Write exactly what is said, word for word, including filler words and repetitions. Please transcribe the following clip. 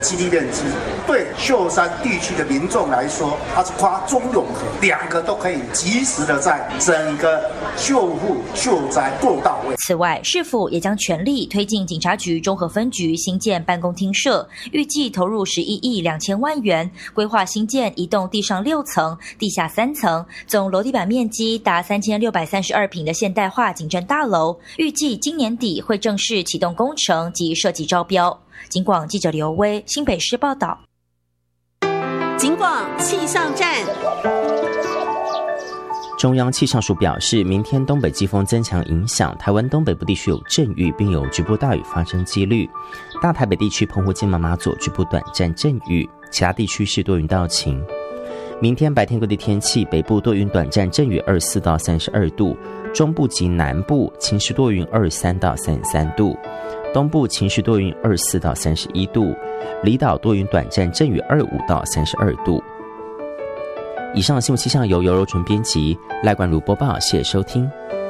基地面积对秀山地区的民众来说，它是跨中永和两个都可以及时的在整个救护救灾做到位。 此外，市府也将全力推进警察局中和分局新建办公厅舍，预计投入十一亿两千万元，规划新建一栋地上六层、地下三层，总楼地板面积达三千六百三十二坪的现代化警政大楼，预计今年底会正式启动工程及设计招标。警广记者刘威新北市报道。 警广气象站。 中央气象署表示，明天东北季风增强影响，台湾东北部地区有阵雨，并有局部大雨发生几率。大台北地区、澎湖、金门、马祖局部短暂阵雨，其他地区是多云到晴。明天白天各地天气，北部多云短暂阵雨，二十四到三十二度；中部及南部晴时多云，二十三到三十三度；东部晴时多云，二十四到三十一度；离岛多云短暂阵雨，二十五到三十二度。以上新闻气象由尤柔纯编辑，赖冠如播报，谢谢收听。